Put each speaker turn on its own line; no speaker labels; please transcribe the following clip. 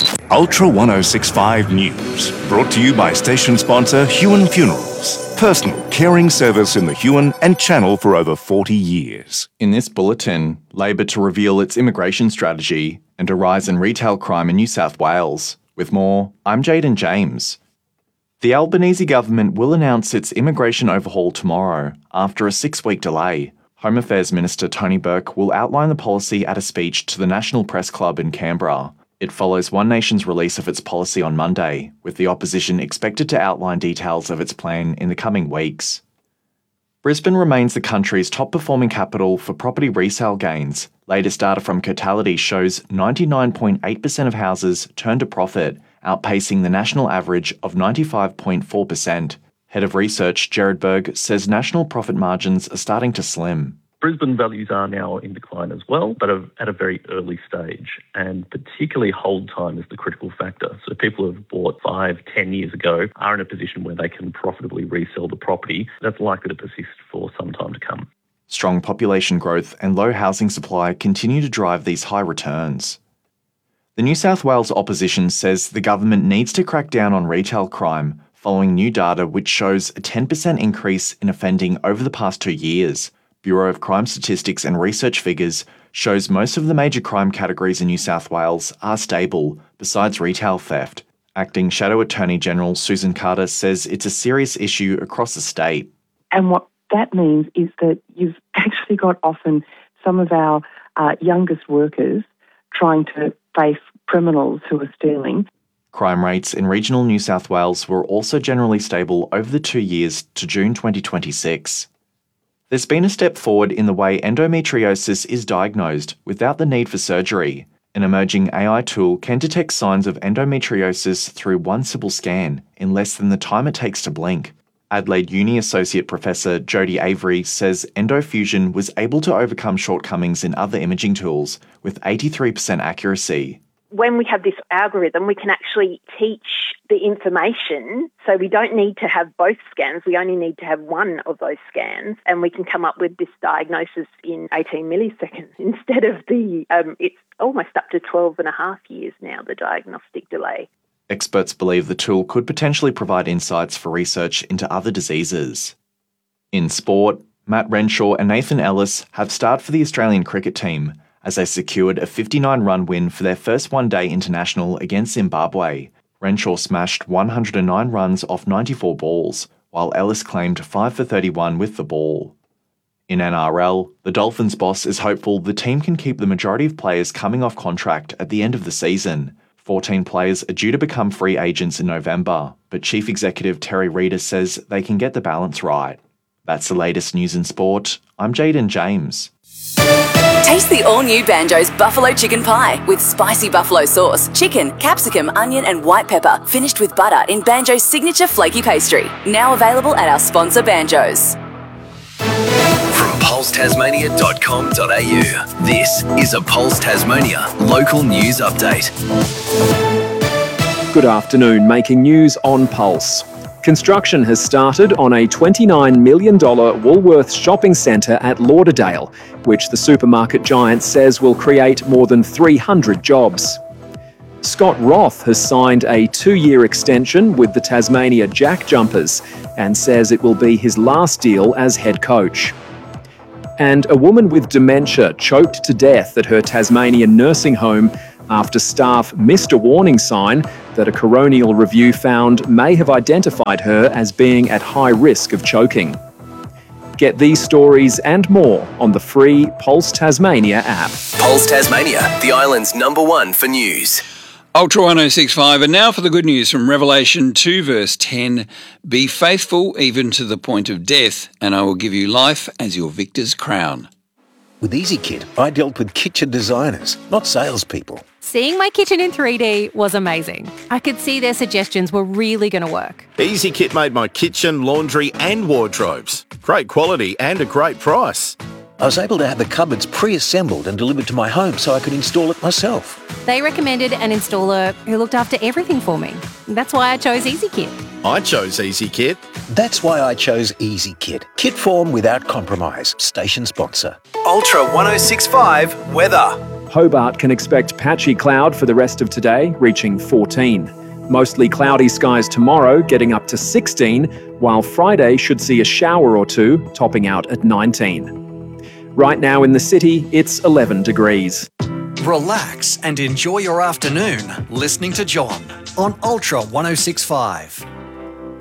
Ultra 1065 News, brought to you by station sponsor Huon Funerals, personal caring service in the Huon and Channel for over 40 years.
In this bulletin, Labor to reveal its immigration strategy and a rise in retail crime in New South Wales. With more, I'm Jaden James. The Albanese government will announce its immigration overhaul tomorrow after a 6-week delay. Home Affairs Minister Tony Burke will outline the policy at a speech to the National Press Club in Canberra. It follows One Nation's release of its policy on Monday, with the opposition expected to outline details of its plan in the coming weeks. Brisbane remains the country's top-performing capital for property resale gains. Latest data from Cotality shows 99.8% of houses turned a profit, outpacing the national average of 95.4%. Head of Research Gerard Berg says national profit margins are starting to slim.
Brisbane values are now in decline as well, but at a very early stage, and particularly hold time is the critical factor. So people who have bought 5-10 years ago are in a position where they can profitably resell the property. That's likely to persist for some time to come.
Strong population growth and low housing supply continue to drive these high returns. The New South Wales opposition says the government needs to crack down on retail crime following new data which shows a 10% increase in offending over the past 2 years. Bureau of Crime Statistics and Research figures shows most of the major crime categories in New South Wales are stable, besides retail theft. Acting Shadow Attorney General Susan Carter says it's a serious issue across the state.
And what that means is that you've actually got often some of our youngest workers trying to face criminals who are stealing.
Crime rates in regional New South Wales were also generally stable over the 2 years to June 2026. There's been a step forward in the way endometriosis is diagnosed without the need for surgery. An emerging AI tool can detect signs of endometriosis through one simple scan in less than the time it takes to blink. Adelaide Uni Associate Professor Jodie Avery says EndoFusion was able to overcome shortcomings in other imaging tools with 83% accuracy.
When we have this algorithm, we can actually teach the information, so we don't need to have both scans, we only need to have one of those scans, and we can come up with this diagnosis in 18 milliseconds instead of it's almost up to 12 and a half years now, the diagnostic delay.
Experts believe the tool could potentially provide insights for research into other diseases. In sport, Matt Renshaw and Nathan Ellis have starred for the Australian cricket team as they secured a 59-run win for their first one-day international against Zimbabwe. Renshaw smashed 109 runs off 94 balls, while Ellis claimed 5 for 31 with the ball. In NRL, the Dolphins boss is hopeful the team can keep the majority of players coming off contract at the end of the season. 14 players are due to become free agents in November, but Chief Executive Terry Reeder says they can get the balance right. That's the latest news in sport. I'm Jaden James.
Taste the all-new Banjo's Buffalo Chicken Pie with spicy buffalo sauce, chicken, capsicum, onion and white pepper, finished with butter in Banjo's signature flaky pastry. Now available at our sponsor Banjo's.
From pulsetasmania.com.au, this is a Pulse Tasmania local news update.
Good afternoon, making news on Pulse. Construction has started on a $29 million Woolworths shopping centre at Lauderdale, which the supermarket giant says will create more than 300 jobs. Scott Roth has signed a 2-year extension with the Tasmania Jack Jumpers and says it will be his last deal as head coach. And a woman with dementia choked to death at her Tasmanian nursing home after staff missed a warning sign that a coronial review found may have identified her as being at high risk of choking. Get these stories and more on the free Pulse Tasmania app.
Pulse Tasmania, the island's #1 for news.
Ultra 1065, and now for the good news from Revelation 2 verse 10. Be faithful even to the point of death, and I will give you life as your victor's crown.
With EasyKit, I dealt with kitchen designers, not salespeople.
Seeing my kitchen in 3D was amazing. I could see their suggestions were really going to work.
EasyKit made my kitchen, laundry and wardrobes. Great quality and a great price.
I was able to have the cupboards pre-assembled and delivered to my home so I could install it myself.
They recommended an installer who looked after everything for me. That's why I chose EasyKit.
I chose EasyKit.
That's why I chose EasyKit. Kit form without compromise. Station sponsor.
Ultra 1065 weather.
Hobart can expect patchy cloud for the rest of today, reaching 14. Mostly cloudy skies tomorrow, getting up to 16, while Friday should see a shower or two, topping out at 19. Right now in the city, it's 11 degrees.
Relax and enjoy your afternoon listening to John on Ultra 1065.